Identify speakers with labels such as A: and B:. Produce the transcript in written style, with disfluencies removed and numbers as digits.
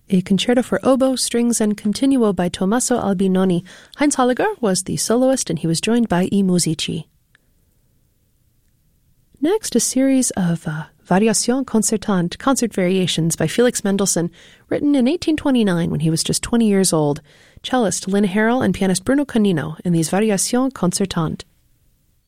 A: a concerto for oboe, strings, and continuo by Tommaso Albinoni. Heinz Holliger was the soloist, and he was joined by I Musici. Next, a series of Variations concertantes, concert variations by Felix Mendelssohn, written in 1829 when he was just 20 years old. Cellist Lynn Harrell and pianist Bruno Canino in these Variations concertantes.